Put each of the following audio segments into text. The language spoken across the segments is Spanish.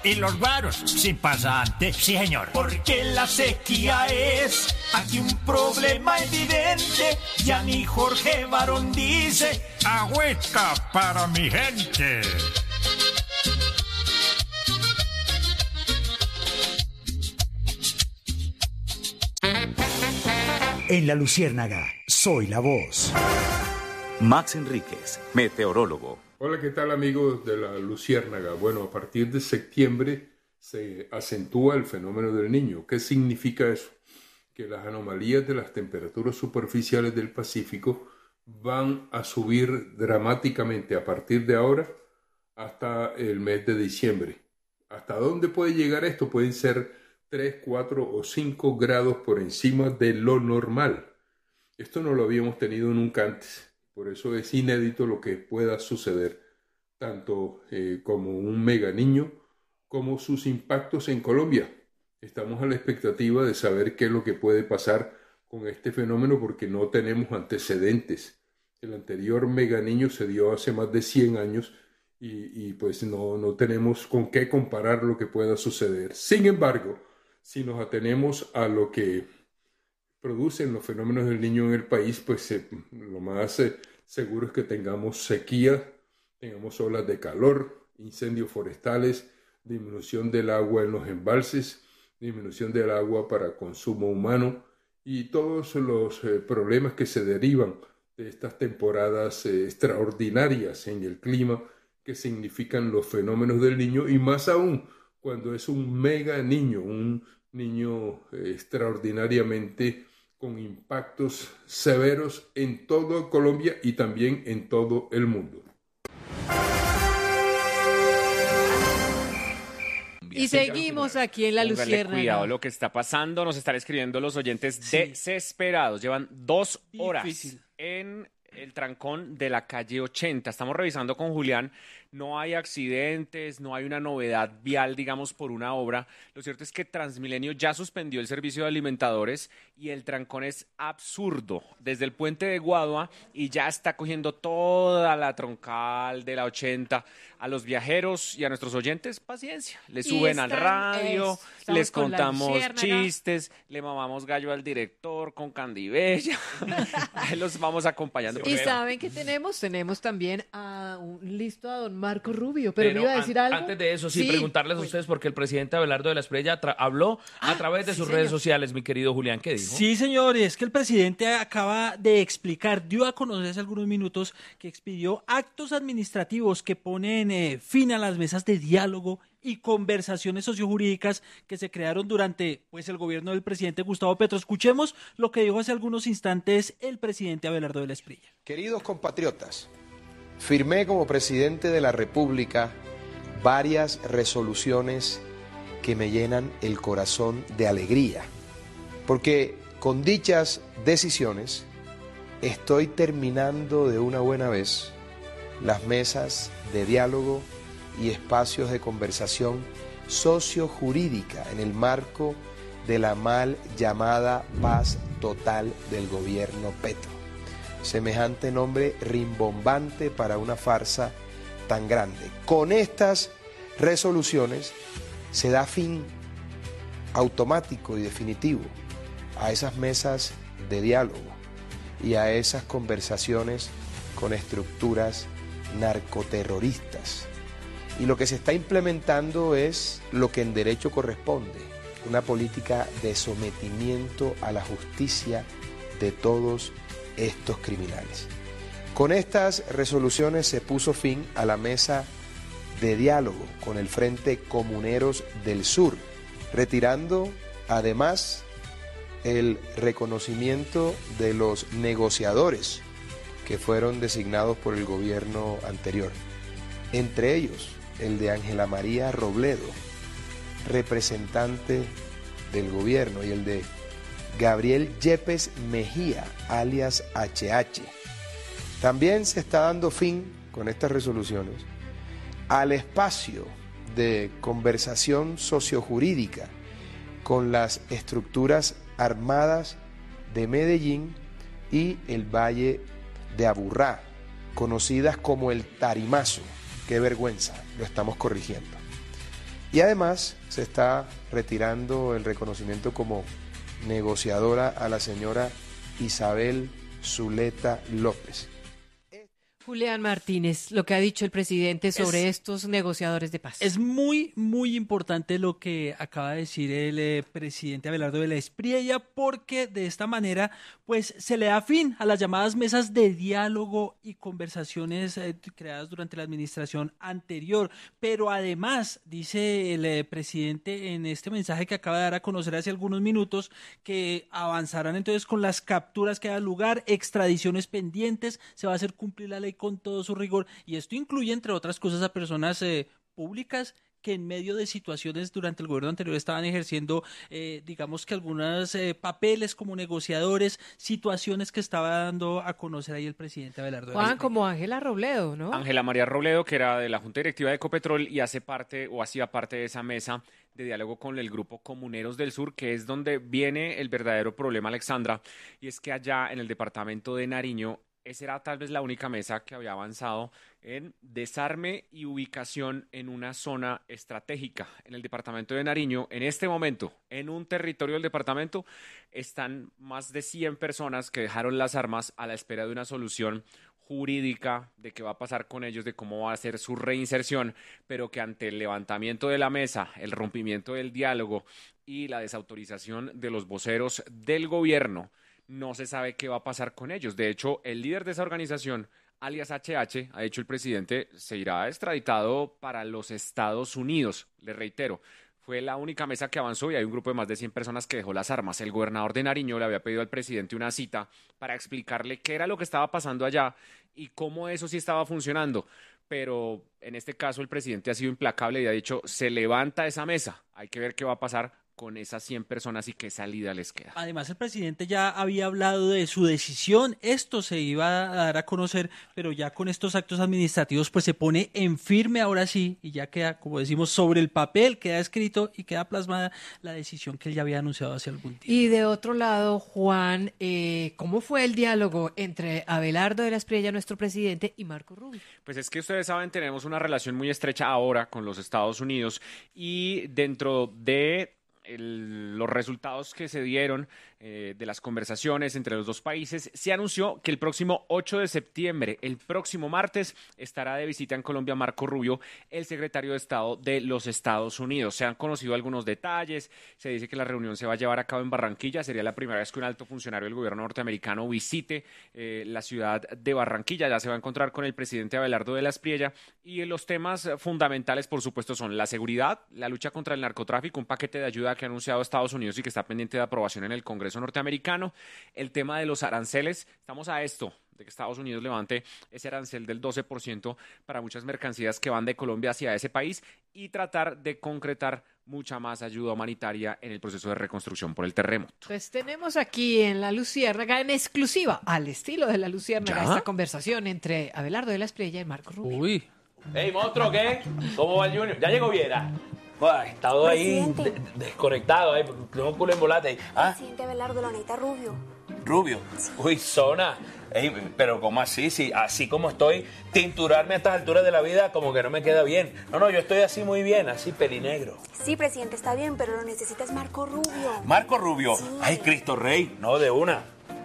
y los varos sin pasante, sí señor. Porque la sequía es aquí un problema evidente, ya ni Jorge Barón dice, agüita para mi gente. En La Luciérnaga, soy la voz. Max Enríquez, meteorólogo. Hola, ¿qué tal amigos de La Luciérnaga? Bueno, a partir de septiembre se acentúa el fenómeno del Niño. ¿Qué significa eso? Que las anomalías de las temperaturas superficiales del Pacífico van a subir dramáticamente a partir de ahora hasta el mes de diciembre. ¿Hasta dónde puede llegar esto? Pueden ser 3, 4 o 5 grados por encima de lo normal. Esto no lo habíamos tenido nunca antes. Por eso es inédito lo que pueda suceder, tanto como un mega niño, como sus impactos en Colombia. Estamos a la expectativa de saber qué es lo que puede pasar con este fenómeno porque no tenemos antecedentes. El anterior mega niño se dio hace más de 100 años y pues no tenemos con qué comparar lo que pueda suceder. Sin embargo, si nos atenemos a lo que producen los fenómenos del Niño en el país, pues lo más seguro es que tengamos sequía, tengamos olas de calor, incendios forestales, disminución del agua en los embalses, disminución del agua para consumo humano y todos los problemas que se derivan de estas temporadas extraordinarias en el clima que significan los fenómenos del Niño y más aún cuando es un mega niño, un niño extraordinariamente con impactos severos en toda Colombia y también en todo el mundo. Y seguimos aquí en La Luciérnaga. Cuidado lo que está pasando, nos están escribiendo los oyentes desesperados. Llevan 2 horas difícil en el trancón de la calle 80. Estamos revisando con Julián, no hay accidentes, no hay una novedad vial, digamos, por una obra. Lo cierto es que Transmilenio ya suspendió el servicio de alimentadores y el trancón es absurdo. Desde el puente de Guadua y ya está cogiendo toda la troncal de la 80. A los viajeros y a nuestros oyentes, paciencia. Les suben al radio, les contamos chistes, le mamamos gallo al director con Candibella. Ahí los vamos acompañando. Y saben que tenemos también listo a don Marco Rubio, pero me iba a decir algo. Antes de eso, preguntarles a ustedes, porque el presidente Abelardo de la Espriella habló a través de sus redes sociales, mi querido Julián, ¿qué dijo? Sí, señor, es que el presidente acaba de explicar, dio a conocer hace algunos minutos que expidió actos administrativos que ponen fin a las mesas de diálogo y conversaciones sociojurídicas que se crearon durante el gobierno del presidente Gustavo Petro. Escuchemos lo que dijo hace algunos instantes el presidente Abelardo de la Espriella. Queridos compatriotas, firmé como presidente de la República varias resoluciones que me llenan el corazón de alegría, porque con dichas decisiones estoy terminando de una buena vez las mesas de diálogo y espacios de conversación sociojurídica en el marco de la mal llamada paz total del gobierno Petro. Semejante nombre rimbombante para una farsa tan grande. Con estas resoluciones se da fin automático y definitivo a esas mesas de diálogo y a esas conversaciones con estructuras narcoterroristas. Y lo que se está implementando es lo que en derecho corresponde, una política de sometimiento a la justicia de todos estos criminales. Con estas resoluciones se puso fin a la mesa de diálogo con el Frente Comuneros del Sur, retirando además el reconocimiento de los negociadores que fueron designados por el gobierno anterior, entre ellos el de Ángela María Robledo, representante del gobierno, y el de Gabriel Yepes Mejía, alias HH. También se está dando fin, con estas resoluciones, al espacio de conversación sociojurídica con las estructuras armadas de Medellín y el Valle de Aburrá, conocidas como el Tarimazo. Qué vergüenza, lo estamos corrigiendo. Y además se está retirando el reconocimiento como negociadora a la señora Isabel Zuleta López. Julián Martínez, lo que ha dicho el presidente sobre estos negociadores de paz. Es muy, muy importante lo que acaba de decir el presidente Abelardo de la Espriella, porque de esta manera pues se le da fin a las llamadas mesas de diálogo y conversaciones creadas durante la administración anterior. Pero además, dice el presidente en este mensaje que acaba de dar a conocer hace algunos minutos, que avanzarán entonces con las capturas que da lugar, extradiciones pendientes, se va a hacer cumplir la ley con todo su rigor, y esto incluye, entre otras cosas, a personas públicas que en medio de situaciones durante el gobierno anterior estaban ejerciendo, digamos que algunos papeles como negociadores, situaciones que estaba dando a conocer ahí el presidente Abelardo. Juan, como Ángela Robledo, ¿no? Ángela María Robledo, que era de la Junta Directiva de Ecopetrol y hacía parte de esa mesa de diálogo con el grupo Comuneros del Sur, que es donde viene el verdadero problema, Alexandra, y es que allá en el departamento de Nariño, esa era tal vez la única mesa que había avanzado en desarme y ubicación en una zona estratégica. En el departamento de Nariño, en este momento, en un territorio del departamento, están más de 100 personas que dejaron las armas a la espera de una solución jurídica de qué va a pasar con ellos, de cómo va a ser su reinserción, pero que ante el levantamiento de la mesa, el rompimiento del diálogo y la desautorización de los voceros del gobierno, no se sabe qué va a pasar con ellos. De hecho, el líder de esa organización, alias HH, ha dicho el presidente, se irá extraditado para los Estados Unidos. Le reitero, fue la única mesa que avanzó y hay un grupo de más de 100 personas que dejó las armas. El gobernador de Nariño le había pedido al presidente una cita para explicarle qué era lo que estaba pasando allá y cómo eso sí estaba funcionando. Pero en este caso el presidente ha sido implacable y ha dicho, se levanta esa mesa, hay que ver qué va a pasar con esas 100 personas y qué salida les queda. Además, el presidente ya había hablado de su decisión, esto se iba a dar a conocer, pero ya con estos actos administrativos pues se pone en firme ahora sí, y ya queda, como decimos, sobre el papel, queda escrito y queda plasmada la decisión que él ya había anunciado hace algún tiempo. Y de otro lado, Juan, ¿cómo fue el diálogo entre Abelardo de la Espriella, nuestro presidente, y Marco Rubio? Pues es que ustedes saben, tenemos una relación muy estrecha ahora con los Estados Unidos y dentro de los resultados que se dieron de las conversaciones entre los dos países, se anunció que el próximo 8 de septiembre, el próximo martes, estará de visita en Colombia Marco Rubio, el secretario de Estado de los Estados Unidos. Se han conocido algunos detalles, se dice que la reunión se va a llevar a cabo en Barranquilla, sería la primera vez que un alto funcionario del gobierno norteamericano visite la ciudad de Barranquilla, ya se va a encontrar con el presidente Abelardo de la Espriella y los temas fundamentales, por supuesto, son la seguridad, la lucha contra el narcotráfico, un paquete de ayuda que ha anunciado Estados Unidos y que está pendiente de aprobación en el Congreso norteamericano, el tema de los aranceles, estamos a esto, de que Estados Unidos levante ese arancel del 12% para muchas mercancías que van de Colombia hacia ese país y tratar de concretar mucha más ayuda humanitaria en el proceso de reconstrucción por el terremoto. Pues tenemos aquí en La Luciérnaga, en exclusiva, al estilo de La Luciérnaga, esta conversación entre Abelardo de la Espriella y Marco Rubio. Uy. Ey, monstruo, ¿qué? ¿Cómo va el Junior? ¿Ya llegó Viera? He estado ahí desconectado, tengo un culo en volate. ¿Ah? Presidente Abelardo, la necesita Rubio. ¿Rubio? Uy, zona. Ey, pero ¿cómo así? Sí, así como estoy, tinturarme a estas alturas de la vida como que no me queda bien. No, yo estoy así muy bien, así pelinegro. Sí, presidente, está bien, pero lo necesitas Marco Rubio. ¿Marco Rubio? Sí. Ay, Cristo Rey. No, de una.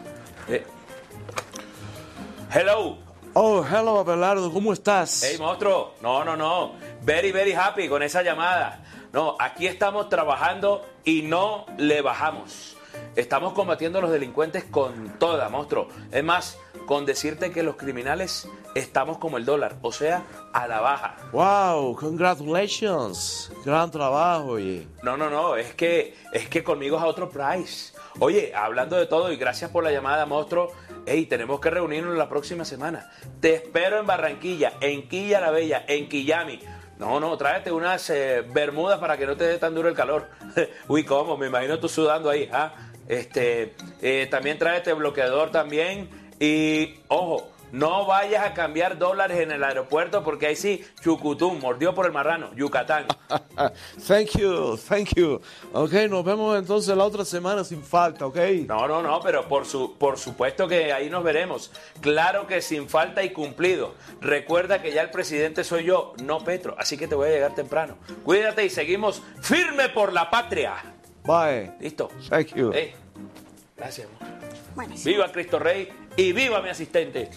Hello. Oh, hello, Abelardo, ¿cómo estás? Hey, monstruo. No. Very, very happy con esa llamada. No, aquí estamos trabajando y no le bajamos. Estamos combatiendo a los delincuentes con toda, monstruo. Es más, con decirte que los criminales estamos como el dólar, o sea, a la baja. Wow, congratulations. Gran trabajo, oye. No, es que conmigo es a otro price. Oye, hablando de todo y gracias por la llamada, monstruo. Ey, tenemos que reunirnos la próxima semana. Te espero en Barranquilla, en Quilla la Bella, en Quillami. No, tráete unas bermudas para que no te dé tan duro el calor. Uy, ¿cómo? Me imagino tú sudando ahí. ¿Ah? También tráete bloqueador también. Y, ojo, No vayas a cambiar dólares en el aeropuerto porque ahí sí, Chucutum, mordió por el marrano, Yucatán. Thank you. Ok, nos vemos entonces la otra semana sin falta, ok. No, pero por supuesto que ahí nos veremos. Claro que sin falta y cumplido. Recuerda que ya el presidente soy yo, no Petro, así que te voy a llegar temprano. Cuídate y seguimos firme por la patria. Bye. Listo. Thank you. Gracias, amor. Bueno, sí. Viva Cristo Rey y viva mi asistente.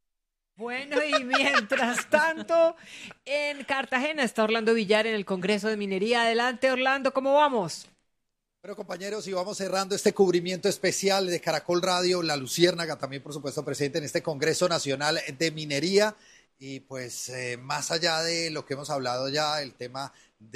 Bueno, y mientras tanto, en Cartagena está Orlando Villar en el Congreso de Minería. Adelante, Orlando, ¿cómo vamos? Bueno, compañeros, y vamos cerrando este cubrimiento especial de Caracol Radio, La Luciérnaga, también, por supuesto, presente en este Congreso Nacional de Minería. Y pues, más allá de lo que hemos hablado ya, el tema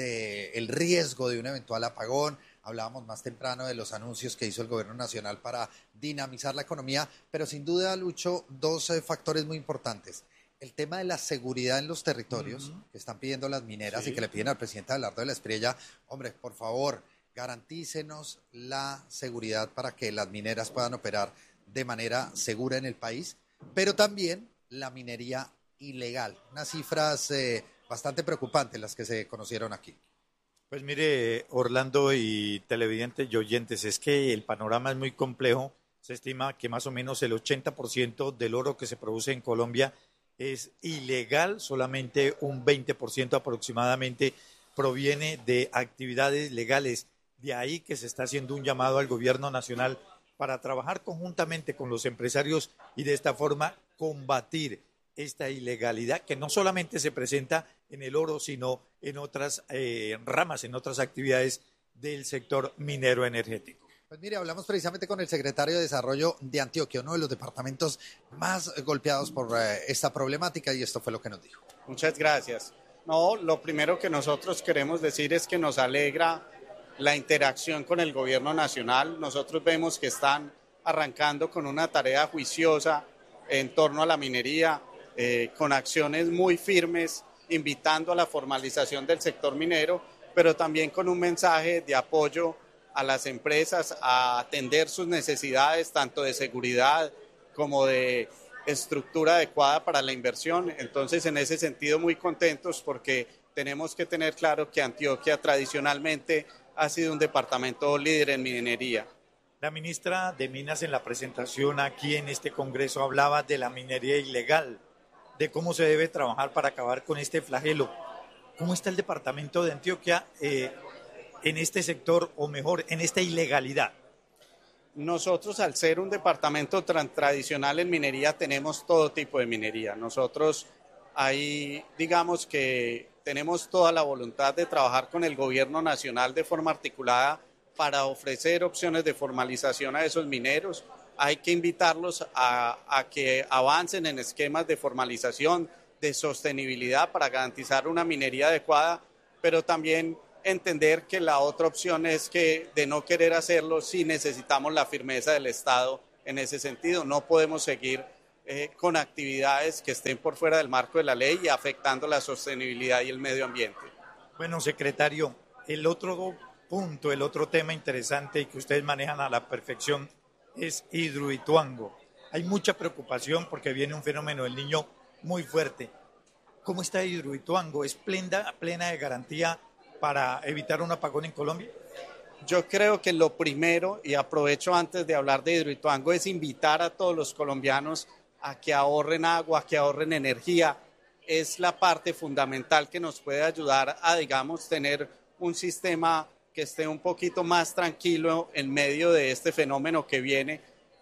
del riesgo de un eventual apagón, hablábamos más temprano de los anuncios que hizo el Gobierno Nacional para dinamizar la economía, pero sin duda, Lucho, dos factores muy importantes. El tema de la seguridad en los territorios que están pidiendo las mineras y que le piden al presidente Abelardo de la Espriella, hombre, por favor, garantícenos la seguridad para que las mineras puedan operar de manera segura en el país, pero también la minería ilegal. Unas cifras bastante preocupantes las que se conocieron aquí. Pues mire, Orlando y televidentes y oyentes, es que el panorama es muy complejo. Se estima que más o menos el 80% del oro que se produce en Colombia es ilegal, solamente un 20% aproximadamente proviene de actividades legales. De ahí que se está haciendo un llamado al gobierno nacional para trabajar conjuntamente con los empresarios y de esta forma combatir esta ilegalidad que no solamente se presenta en el oro, sino en otras ramas, en otras actividades del sector minero energético. Pues mire, hablamos precisamente con el secretario de Desarrollo de Antioquia, uno de los departamentos más golpeados por esta problemática, y esto fue lo que nos dijo. Muchas gracias. No, lo primero que nosotros queremos decir es que nos alegra la interacción con el gobierno nacional. Nosotros vemos que están arrancando con una tarea juiciosa en torno a la minería, con acciones muy firmes, invitando a la formalización del sector minero, pero también con un mensaje de apoyo a las empresas a atender sus necesidades, tanto de seguridad como de estructura adecuada para la inversión. Entonces, en ese sentido, muy contentos porque tenemos que tener claro que Antioquia tradicionalmente ha sido un departamento líder en minería. La ministra de Minas en la presentación aquí en este Congreso hablaba de la minería ilegal, de cómo se debe trabajar para acabar con este flagelo. ¿Cómo está el departamento de Antioquia en este sector, o mejor, en esta ilegalidad? Nosotros, al ser un departamento tradicional en minería, tenemos todo tipo de minería. Nosotros ahí, digamos que tenemos toda la voluntad de trabajar con el gobierno nacional de forma articulada para ofrecer opciones de formalización a esos mineros. Hay que invitarlos a que avancen en esquemas de formalización, de sostenibilidad para garantizar una minería adecuada, pero también entender que la otra opción es que de no querer hacerlo, sí necesitamos la firmeza del Estado en ese sentido. No podemos seguir con actividades que estén por fuera del marco de la ley y afectando la sostenibilidad y el medio ambiente. Bueno, secretario, el otro punto, el otro tema interesante y que ustedes manejan a la perfección es Hidroituango. Hay mucha preocupación porque viene un fenómeno del Niño muy fuerte. ¿Cómo está Hidroituango? ¿Es plena de garantía para evitar un apagón en Colombia? Yo creo que lo primero, y aprovecho antes de hablar de Hidroituango, es invitar a todos los colombianos a que ahorren agua, que ahorren energía. Es la parte fundamental que nos puede ayudar a, digamos, tener un sistema que esté un poquito más tranquilo en medio de este fenómeno que viene.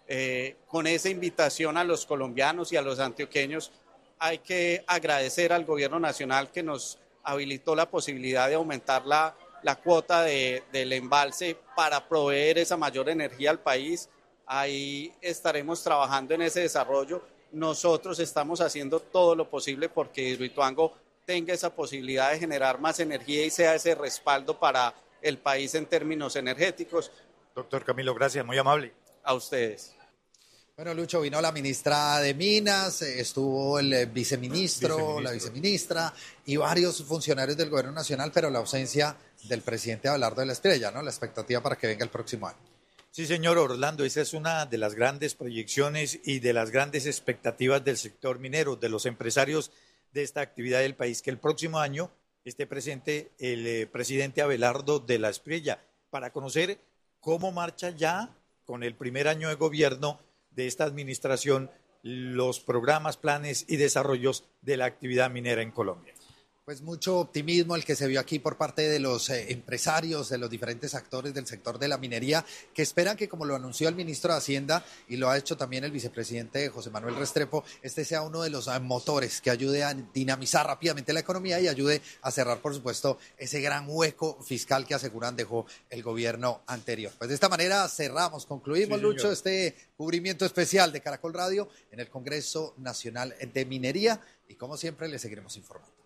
Con esa invitación a los colombianos y a los antioqueños, hay que agradecer al gobierno nacional que nos habilitó la posibilidad de aumentar la cuota del embalse para proveer esa mayor energía al país. Ahí estaremos trabajando en ese desarrollo. Nosotros estamos haciendo todo lo posible porque Hidroituango tenga esa posibilidad de generar más energía y sea ese respaldo para el país en términos energéticos. Doctor Camilo, gracias, muy amable. A ustedes. Bueno, Lucho, vino la ministra de Minas, estuvo el viceministro, la viceministra y varios funcionarios del gobierno nacional, pero la ausencia del presidente Abelardo de la Espriella, ¿no? La expectativa para que venga el próximo año. Sí, señor Orlando, esa es una de las grandes proyecciones y de las grandes expectativas del sector minero, de los empresarios de esta actividad del país, que el próximo año esté presente el presidente Abelardo de la Espriella para conocer cómo marcha ya con el primer año de gobierno de esta administración los programas, planes y desarrollos de la actividad minera en Colombia. Pues mucho optimismo el que se vio aquí por parte de los empresarios, de los diferentes actores del sector de la minería, que esperan que, como lo anunció el ministro de Hacienda y lo ha hecho también el vicepresidente José Manuel Restrepo, este sea uno de los motores que ayude a dinamizar rápidamente la economía y ayude a cerrar, por supuesto, ese gran hueco fiscal que aseguran dejó el gobierno anterior. Pues de esta manera cerramos, concluimos, sí, Lucho, este cubrimiento especial de Caracol Radio en el Congreso Nacional de Minería y, como siempre, le seguiremos informando.